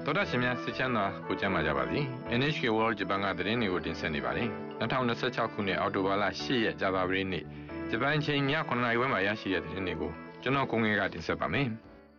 တော်တာရှင်များစစ်ချမ်းသာကိုကြမ်းပါကြပါစေ NHK World ဂျပန်ကသတင်းတွေကိုတင်ဆက်နေပါတယ်2026ခုနှစ်အောက်တိုဘာလ10ရက်ကြာသပတေးနေ့ဂျပန်ချိန်ည9:00နာရီဝန်းမှာရရှိတဲ့သတင်းတွေကိုကျွန်တော်ကိုငယ်ကတင်ဆက်ပါမယ်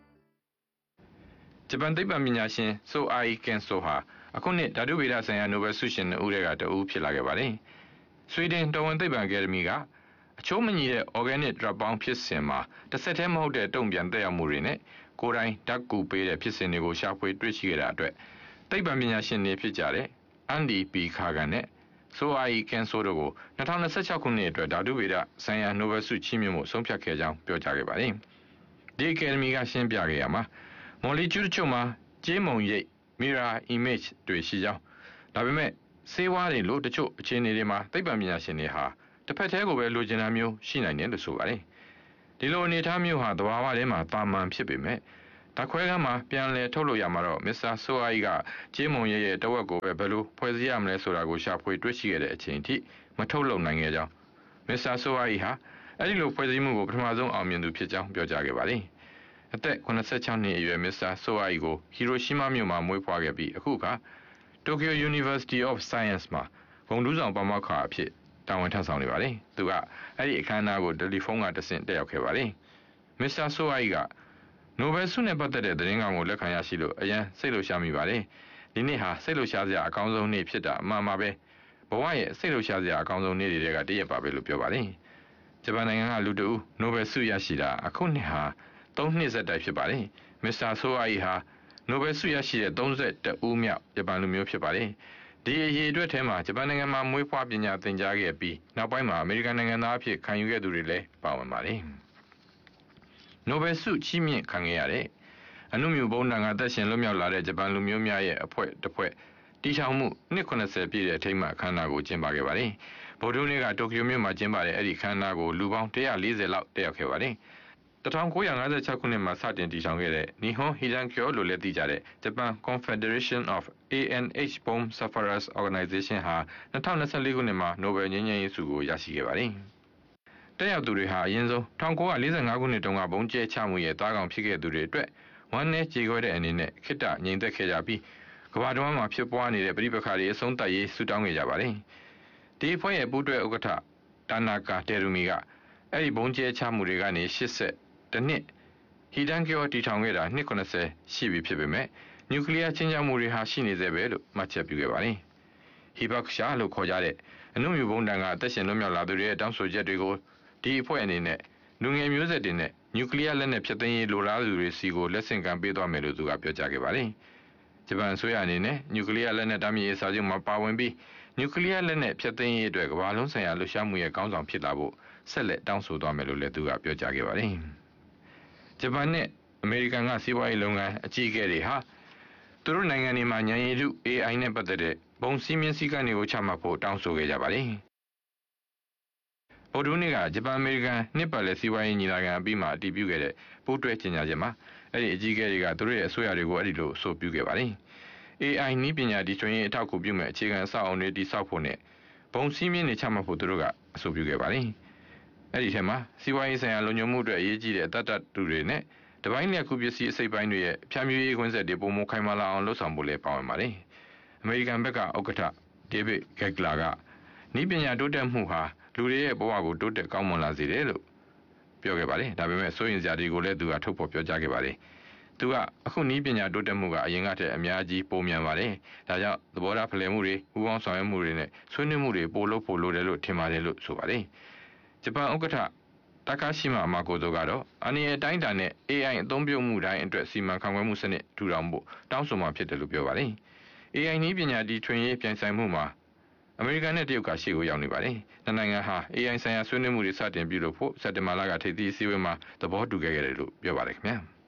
ဂျပန်သိပ္ပံပညာရှင်ဆိုအာအီကင်ဆိုဟာအခုနှစ်ဓာတုဗေဒဆိုင်ရာနိုဘယ်ဆုရှင်2ဦးထဲကတဦးဖြစ်လာခဲ့ပါတယ်ဆွီဒင်တော်ဝင်သိပ္ပံအကယ်ဒမီကအချိုးမညီတဲ့ organic drop ပေါင်းဖြစ်စဉ်မှာတစ်ဆက်တည်းမဟုတ်တဲ့တုံ့ပြန်သက်ရောက်မှုတွေနဲ့ကိုယ်တိုင်ဓာတ်ကူပေးတဲ့ဖြစ်စဉ်တွေကိုရှာဖွေတွေ့ရှိခဲ့တာအတွက်သိပ္ပံပညာရှင်တွေဖြစ်ကြတဲ့အန်ဒီပီခါဂန်နဲ့ဆိုအာအီကင်ဆိုတို့ကို2026ခုနှစ်အတွက်ဓာတုဗေဒဆိုင်ရာနိုဘယ်ဆုချီးမြှင့်မှုဆုံးဖြတ်ခဲ့ကြောင်းပြောကြားခဲ့ပါတယ်ဒီအကယ်ဒမီကရှင်းပြခဲ့ရမှာမော်လီကျူးတချို့မှာကြေးမုံရိပ် mirror image တွေရှိကြောင်းဒါပေမဲ့ဆေးဝါးတွေလို့တချို့အခြေအနေတွေမှာသိပ္ပံပညာရှင်တွေဟာတစ်ဖက်တည်းကိုပဲလိုချင်တာမျိုးရှိနိုင်တယ်လို့ဆိုပါတယ်ဒီလိုအနေအထားမျိုးဟာသဘာဝထဲမှာတာမန်ဖြစ်ပေမဲ့ဓာတ်ခွဲခန်းမှာပြန်လည်ထုတ်လုပ်ရမှာတော့မစ္စတာဆိုအာအီကကြေးမုံရဲ့တဝက်ကိုပဲဘယ်လိုဖွဲ့စည်းရမလဲဆိုတာကိုရှာဖွေတွေ့ရှိခဲ့တဲ့အချိန်ထိမထုတ်လုပ်နိုင်ခဲ့ကြောင်းမစ္စတာဆိုအာအီဟာအဲ့ဒီလိုဖွဲ့စည်းမှုကိုပထမဆုံးအောင်မြင်သူဖြစ်ကြောင်းပြောကြားခဲ့ပါတယ်အသက်86နှစ်အရွယ်မစ္စတာဆိုအာအီကိုဟီရိုရှီးမားမြို့မှာမွေးဖွားခဲ့ပြီးအခုကတိုကျို University of Science မှာဂုဏ်ထူးဆောင်ပါမောက္ခအဖြစ်တာဝန်ထမ်းဆောင်နေပါတယ်သူကအဲ့ဒီအခမ်းအနားကိုတယ်လီဖုန်းကတဆင့်တက်ရောက်ခဲ့ပါတယ်မစ္စတာဆိုအာအီကနိုဘယ်ဆုနဲ့ပတ်သက်တဲ့သတင်းကောင်းကိုလက်ခံရရှိလို့အရန်စိတ်လှုပ်ရှားမိပါတယ်ဒီနေ့ဟာစိတ်လှုပ်ရှားစရာအကောင်းဆုံးနေ့ဖြစ်တာအမှန်ပါပဲဘဝရဲ့စိတ်လှုပ်ရှားစရာအကောင်းဆုံးနေ့တွေကတရက်ပါပဲလို့ပြောပါတယ်ဂျပန်နိုင်ငံကလူတဦးနိုဘယ်ဆုရရှိတာအခုနှစ်ဟာ3နှစ်ဆက်တိုက်ဖြစ်ပါတယ်မစ္စတာဆိုအာအီဟာနိုဘယ်ဆုရရှိတဲ့32ဦးမြောက်ဂျပန်လူမျိုးဖြစ်ပါတယ်ဒီအရေးအတွက်ထဲမှာဂျပန်နိုင်ငံမှာမွေးဖွားပညာသင်ကြားခဲ့ပြီးနောက်ပိုင်းမှာအမေရိကန်နိုင်ငံသားအဖြစ်ခံယူခဲ့သူတွေလည်းပါဝင်ပါတယ်နိုဘယ်ဆုချီးမြှင့်ခံခဲ့ရတဲ့အနုမြူဘုံတန်ကသက်ရှင်လွတ်မြောက်လာတဲ့ဂျပန်လူမျိုးများရဲ့အဖွဲ့တစ်ဖွဲ့တီထောင်မှုနှစ်80ပြည့်တဲ့အထိမ်းအမှတ်အခမ်းအနားကိုကျင်းပခဲ့ပါတယ်ဗုဒ္ဓနေ့ကတိုကျိုမြို့မှာကျင်းပတဲ့အဲ့ဒီအခမ်းအနားကိုလူပေါင်း140လောက်တက်ရောက်ခဲ့ပါတယ်1956ခုနှစ်မှာစတင်တည်ထောင်ခဲ့တဲ့ Nihon Hidankyo လို့လည်းသိကြတဲ့ Japan Confederation of ANH Bomb Sufferers Organization ဟာ2024ခုနှစ်မှာ Nobel ငြိမ်းချမ်းရေးဆုကိုရရှိခဲ့ပါတယ်။တက်ရောက်သူတွေဟာအရင်ဆုံး1945ခုနှစ်တုန်းကဘုံကျဲချမှုရဲ့တားကောင်ဖြစ်ခဲ့သူတွေအတွက်ဝမ်းနည်းကြေကွဲတဲ့အနေနဲ့ခိတ္တငြိမ်သက်ခဲ့ကြပြီးကမ္ဘာတော်မှာဖြစ်ပွားနေတဲ့ပြည်ပခါတွေအဆုံးသတ်ရေးဆုတောင်းခဲ့ကြပါတယ်။ဒီအဖွဲ့ရဲ့ပူးတွဲဥက္ကဋ္ဌတာနာကာတေရူမီကအဲ့ဒီဘုံကျဲချမှုတွေကနေ80တနှစ်ဟီဒန်ကီယိုတီထောင်ခဲ့တာနှစ်80ရှိပြီဖြစ်ပေမဲ့နျူကလ িয়ার ချင်းချောက်မှုတွေဟာရှိနေသေးပဲလို့မှတ်ချက်ပြုခဲ့ပါတယ်ဟီဘက်ရှာလို့ခေါ်ကြတဲ့အနုမြူဘုံတန်ကအသက်ရှင်လွတ်မြောက်လာသူတွေရဲ့တောင်းဆိုချက်တွေကိုဒီအဖွဲ့အနေနဲ့လူငယ်မျိုးဆက်တွေနဲ့နျူကလ িয়ার လက်နက်ဖျက်သိမ်းရေးလိုလားသူတွေစီကိုလက်ဆင့်ကမ်းပေးသွားမယ်လို့သူကပြောကြားခဲ့ပါတယ်ဂျပန်အစိုးရအနေနဲ့နျူကလ িয়ার လက်နက်တားမြစ်ရေးစာချုပ်မှာပါဝင်ပြီးနျူကလ িয়ার လက်နက်ဖျက်သိမ်းရေးအတွက်ကမ္ဘာလုံးဆိုင်ရာလှုပ်ရှားမှုရဲ့ခေါင်းဆောင်ဖြစ်လာဖို့ဆက်လက်တောင်းဆိုသွားမယ်လို့လည်းသူကပြောကြားခဲ့ပါတယ်ဂျပန်နဲ့အမေရိကန်ကစီးပွားရေးလုပ်ငန်းအကြီးအကဲတွေဟာသူတို့နိုင်ငံတွေမှာဉာဏ်ရည်တု AI နဲ့ပတ်သက်တဲ့ဘုံစည်းမျဉ်းစည်းကမ်းတွေကိုချမှတ်ဖို့တောင်းဆိုခဲ့ကြပါတယ်။ဗုဒ္ဓနေ့ကဂျပန်အမေရိကန်နှစ်ပတ်လည်စီးပွားရေးညီလာခံအပြီးမှာအတည်ပြုခဲ့တဲ့ပူးတွဲကြေညာချက်မှာအဲ့ဒီအကြီးအကဲတွေကသူတို့ရဲ့အစိုးရတွေကိုအဲ့ဒီလိုအဆိုပြုခဲ့ပါတယ်။ AI နည်းပညာတည်ထွင်ရေးအထောက်အကူပြုမဲ့အခြေခံအဆောက်အအုံတွေတည်ဆောက်ဖို့နဲ့ဘုံစည်းမျဉ်းတွေချမှတ်ဖို့သူတို့ကအဆိုပြုခဲ့ပါတယ်။အဲ့ဒီထဲမှာစီးပွားရေးဆိုင်ရာလုံခြုံမှုအတွက်အရေးကြီးတဲ့အတတ်တူတွေနဲ့တပိုင်းလျက်ကူပစ္စည်းအစိပ်ပိုင်းတွေရဲ့ဖြန့်ဖြူးရေးခွင့်ဆက်တွေပုံမခိုင်မာလာအောင်လှုပ်ဆောင်ဖို့လည်းပါဝင်ပါတယ်။အမေရိကန်ဘက်ကဥက္ကဋ္ဌဒေးဗစ်ဂက်ဂလာကနည်းပညာတိုးတက်မှုဟာလူတွေရဲ့ဘဝကိုတိုးတက်ကောင်းမွန်လာစေတယ်လို့ပြောခဲ့ပါတယ်။ဒါပေမဲ့စိုးရိမ်စရာတွေကိုလည်းသူကထုတ်ဖော်ပြောကြားခဲ့ပါတယ်။သူကအခုနည်းပညာတိုးတက်မှုကအရင်ကတည်းကအများကြီးပိုမြန်ပါတယ်။ဒါကြောင့်သဘောထားဖလှယ်မှုတွေပူးပေါင်းဆောင်ရွက်မှုတွေနဲ့ဆွေးနွေးမှုတွေပိုလုပ်ဖို့လိုတယ်လို့ထင်ပါတယ်လို့ဆိုပါတယ်။ဂျပန်ဥက္ကဋ္ဌတာကာရှိမာမာကိုတိုကတော့အနီအတိုင်းတာနဲ့ AI အသုံးပြုမှုတိုင်းအတွက်စီမံခန့်ခွဲမှုစနစ်ထူထောင်ဖို့တောင်းဆိုမှဖြစ်တယ်လို့ပြောပါတယ်။ AI နည်းပညာတည်ထွင်ရေးပြိုင်ဆိုင်မှုမှာအမေရိကန်နဲ့တရုတ်ကရှေ့ကိုရောက်နေပါတယ်။နှစ်နိုင်ငံဟာ AI ဆိုင်ရာဆွေးနွေးမှုတွေစတင်ပြုလုပ်ဖို့စက်တင်ဘာလကထိပ်သီးအစည်းအဝေးမှာသဘောတူခဲ့တယ်လို့ပြောပါတယ်ခင်ဗျာ။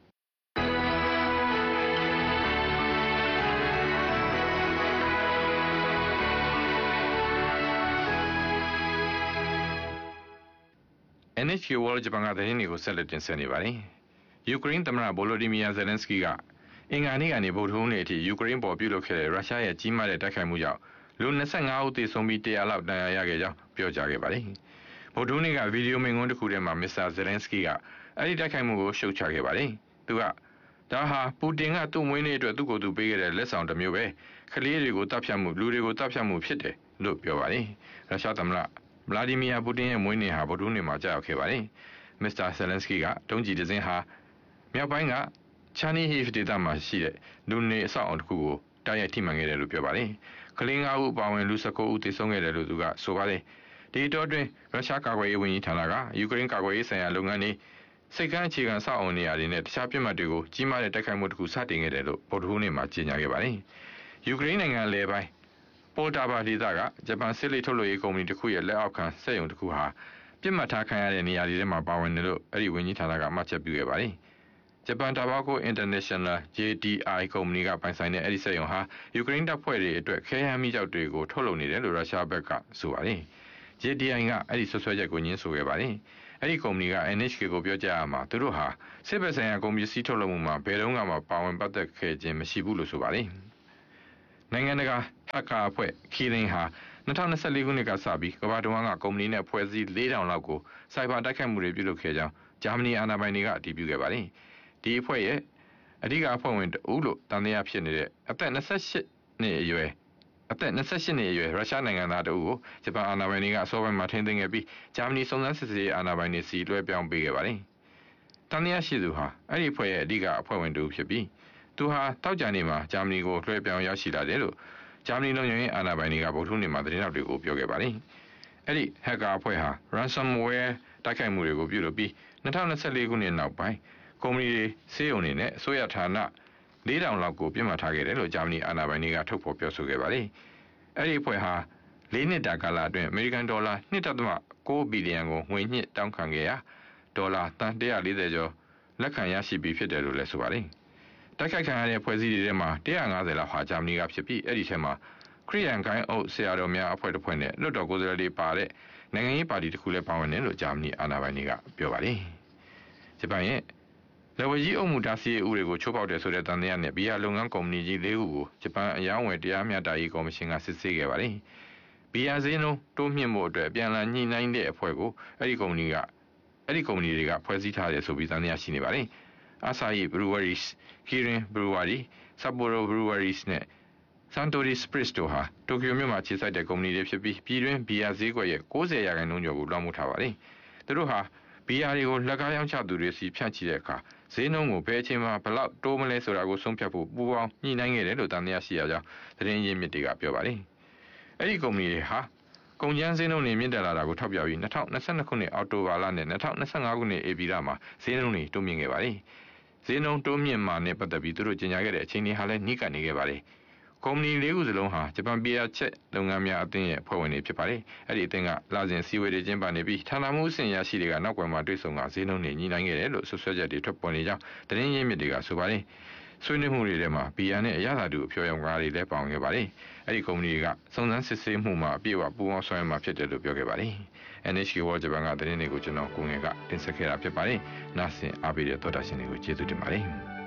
NHK World ဂျပန်ကသတင်းတွေကိုဆက်လက်တင်ဆက်နေပါတယ်။ယူကရိန်းသမ္မတဗိုလိုဒီမီယာဇယ်လန်စကီကအင်္ဂါနေ့ကနေဗုဒ္ဓဟူးနေ့အထိယူကရိန်းပေါ်ပြုလုပ်ခဲ့တဲ့ရုရှားရဲ့ကြီးမားတဲ့တိုက်ခိုက်မှုကြောင့်လူ25ဦးသေဆုံးပြီး100လောက်ဒဏ်ရာရခဲ့ကြောင်းပြောကြားခဲ့ပါတယ်။ဗုဒ္ဓဟူးနေ့ကဗီဒီယိုမိန့်ခွန်းတစ်ခုထဲမှာမစ္စတာဇယ်လန်စကီကအဲ့ဒီတိုက်ခိုက်မှုကိုရှုတ်ချခဲ့ပါတယ်။သူကဒါဟာပူတင်ကသူ့မွေးနေ့အတွက်သူ့ကိုယ်သူပေးခဲ့တဲ့လက်ဆောင်တစ်မျိုးပဲကလေးတွေကိုတပ်ဖြတ်မှုလူတွေကိုတပ်ဖြတ်မှုဖြစ်တယ်လို့ပြောပါတယ်ရုရှားသမ္မတဗလာဒီမီယာပူတင်ရဲ့မွေးနေ့ဟာဗုဒ္ဓဟူးနေ့မှာကြာရောက်ခဲ့ပါတယ်မစ္စတာဆယ်လန်စကီကတုံးကြီးတစ်စင်းဟာမြောက်ပိုင်းကချာနီဟီဖ်ဒေသမှာရှိတဲ့လူနေအဆောက်အုံတစ်ခုကိုတိုက်ရိုက်ထိမှန်ခဲ့တယ်လို့ပြောပါတယ်ကလေး9ဦးအပါအဝင်လူ19ဦးသေဆုံးခဲ့တယ်လို့သူကဆိုပါတယ်ဒီတော့တွင်ရုရှားကာကွယ်ရေးဝန်ကြီးဌာနကယူကရိန်းကာကွယ်ရေးဆိုင်ရာလုပ်ငန်းတွေစိတ်ကမ်းအခြေခံစောက်အုံနေရာတွေနဲ့တခြားပြစ်မှတ်တွေကိုကြီးမားတဲ့တိုက်ခိုက်မှုတစ်ခုစတင်ခဲ့တယ်လို့ဗုဒ္ဓဟူးနေ့မှာကြေညာခဲ့ပါတယ်။ယူကရိန်းနိုင်ငံလယ်ပိုင်းပိုတာဘာဒေသကဂျပန်စစ်လေးထုတ်လုပ်ရေးကုမ္ပဏီတစ်ခုရဲ့လက်အောက်ခံစက်ရုံတစ်ခုဟာပြစ်မှတ်ထားခံရတဲ့နေရာတွေထဲမှာပါဝင်တယ်လို့အဲ့ဒီဝန်ကြီးဌာနကမှတ်ချက်ပြုခဲ့ပါတယ်။ဂျပန်တာဘာကို International JDI ကုမ္ပဏီကပိုင်ဆိုင်တဲ့အဲ့ဒီစက်ရုံဟာယူကရိန်းတပ်ဖွဲ့တွေအတွက်ခဲယမ်းမိကျောက်တွေကိုထုတ်လုပ်နေတယ်လို့ရုရှားဘက်ကဆိုပါတယ်။ JDI ကအဲ့ဒီဆွဆွဲချက်ကိုညှင်းဆိုခဲ့ပါတယ်။အဲ့ဒီကုမ္ပဏီက NHK ကိုပြောကြားရမှာသူတို့ဟာစစ်ဘက်ဆိုင်ရာကုန်ပစ္စည်းထုတ်လုပ်မှုမှာဘယ်တော့မှပါဝင်ပတ်သက်ခဲ့ခြင်းမရှိဘူးလို့ဆိုပါတယ်။နိုင်ငံတကာဟက်ကာအဖွဲ့ခီရင်ဟာ2024ခုနှစ်ကစပြီးကမ္ဘာတဝန်းကကုမ္ပဏီနဲ့ဖွဲ့စည်း4000လောက်ကိုစိုက်ဘာတိုက်ခိုက်မှုတွေပြုလုပ်ခဲ့ကြောင်းဂျာမနီအာဏာပိုင်တွေကအတည်ပြုခဲ့ပါတယ်။ဒီအဖွဲ့ရဲ့အဓိကအဖွဲ့ဝင်တဦးလို့တန်တရားဖြစ်နေတဲ့အသက်28နှစ်အရွယ်ရုရှားနိုင်ငံသားတဦးကိုဂျပန်အာဏာပိုင်တွေကအစောပိုင်းမှာထိန်းသိမ်းခဲ့ပြီးဂျာမနီစုံစမ်းစစ်ဆေးရေးအာဏာပိုင်တွေစီလွှဲပြောင်းပေးခဲ့ပါတယ်။တန်တရားရှိသူဟာအဲ့ဒီအဖွဲ့ရဲ့အဓိကအဖွဲ့ဝင်တဦးဖြစ်ပြီးသူဟာတောက်ကြနေမှာဂျာမနီကိုလွှဲပြောင်းရောက်ရှိလာတယ်လို့ဂျာမနီလုံခြုံရေးအာဏာပိုင်တွေကဗုဒ္ဓဟူးနေ့မှာသတင်းထောက်တွေကိုပြောခဲ့ပါတယ်။အဲ့ဒီဟက်ကာအဖွဲ့ဟာ ransomware တိုက်ခိုက်မှုတွေကိုပြုလုပ်ပြီး2024ခုနှစ်နောက်ပိုင်းကုမ္ပဏီတွေစေယုံနေနဲ့အစိုးရဌာန4000လောက်ကိုပြစ်မှတ်ထားခဲ့တယ်လို့ဂျာမနီအာဏာပိုင်တွေကထုတ်ဖော်ပြောဆိုခဲ့ပါတယ်။အဲ့ဒီအဖွဲ့ဟာ4နှစ်တာကာလအတွင်းအမေရိကန်ဒေါ်လာ1.9ဘီလီယံကိုငွေညှစ်တောင်းခံခဲ့ရာဒေါ်လာတန်140ကျော်လက်ခံရရှိပြီးဖြစ်တယ်လို့လည်းဆိုပါတယ်။တိုက်ခိုက်ခံရတဲ့ဖွဲ့စည်းတွေထဲမှာ150လောက်ဟာဂျာမနီကဖြစ်ပြီးအဲ့ဒီထဲမှာခရီးရန်ဂိုင်းအုပ်ဆရာတော်များအဖွဲ့တစ်ဖွဲ့နဲ့လွှတ်တော်ကိုယ်စားလှယ်တွေပါတဲ့နိုင်ငံရေးပါတီတစ်ခုလည်းပါဝင်တယ်လို့ဂျာမနီအာဏာပိုင်တွေကပြောပါတယ်။ဂျပန်ရဲ့လက်ဝဲကြီးအုပ်မှုတားဆီးရေးဥပဒေကိုချိုးဖောက်တယ်ဆိုတဲ့တန်တရားနဲ့ဘီယာလုပ်ငန်းကုမ္ပဏီကြီး၄ခုကိုဂျပန်အယောင်းဝယ်တရားမျှတရေးကော်မရှင်ကစစ်ဆေးခဲ့ပါတယ်။ဘီယာဈေးနှုန်းတိုးမြင့်မှုအတွက်ပြန်လည်ညှိနှိုင်းတဲ့အဖွဲ့ကိုအဲ့ဒီကုမ္ပဏီတွေကဖွဲ့စည်းထားတယ်ဆိုပြီးတန်တရားရှိနေပါတယ်။ Asahi Breweries, Kirin Brewery, Sapporo Breweries နဲ့ Suntory Spirits တို့ဟာတိုကျိုမြို့မှာခြေစိုက်တဲ့ကုမ္ပဏီတွေဖြစ်ပြီးပြည်တွင်းဘီယာဈေးကွက်ရဲ့90%ကျော်ကိုလွှမ်းမိုးထားပါတယ်။သူတို့ဟာဘီယာတွေကိုလက်ကားရောင်းချသူတွေစီဖြန့်ချိတဲ့အခါဈေးနှုန်းကိုဘယ်အချိန်မှဘလောက်တိုးမလဲဆိုတာကိုဆုံးဖြတ်ဖို့ပူးပေါင်းညှိနှိုင်းခဲ့တယ်လို့တန်တရားရှိရကြောင်းသတင်းရင်းမြစ်တွေကပြောပါတယ်။အဲ့ဒီကုမ္ပဏီတွေဟာကုန်ကျန်းဈေးနှုန်းတွေမြင့်တက်လာတာကိုထောက်ပြပြီး2022ခုနှစ်အောက်တိုဘာလနဲ့2025ခုနှစ်ဧပြီလမှာဈေးနှုန်းတွေတိုးမြင့်ခဲ့ပါတယ်။ဈေးနှုန်းတိုးမြင့်မှာနဲ့ပတ်သက်ပြီးသူတို့ကြေညာခဲ့တဲ့အချိန်တွေဟာလည်းနှိကပ်နေခဲ့ပါတယ်။ကုမ္ပဏီ၄ခုစလုံးဟာဂျပန်ဘီယာချက်လုပ်ငန်းများအသင်းရဲ့အဖွဲ့ဝင်တွေဖြစ်ပါတယ်။အဲ့ဒီအသင်းကလာစဉ်စီဝေတွေကျင်းပနေပြီးဌာနမှုအဆင့်ရရှိတွေကနောက်ကွယ်မှာတွေ့ဆုံကဈေးနှုန်းတွေညှိနှိုင်းခဲ့တယ်လို့ဆွဆွဲချက်တွေထွက်ပေါ်နေကြောင်းသတင်းရင်းမြစ်တွေကဆိုပါတယ်။ဆွေးနွေးမှုတွေထဲမှာဘီယာနဲ့အရသာတူအဖျော်ယမကားတွေလည်းပါဝင်ခဲ့ပါတယ်။အဲ့ဒီကုမ္ပဏီတွေကစုံစမ်းစစ်ဆေးမှုမှာအပြည့်အဝပူးပေါင်းဆောင်ရွက်မှာဖြစ်တယ်လို့ပြောခဲ့ပါတယ်။ NHK World Japan ကသတင်းတွေကိုကျွန်တော်ကိုငယ်ကတင်ဆက်ခဲ့တာဖြစ်ပါတယ်။နောက်ဆင်အားပေးတဲ့သောတာရှင်တွေကိုကျေးဇူးတင်ပါတယ်။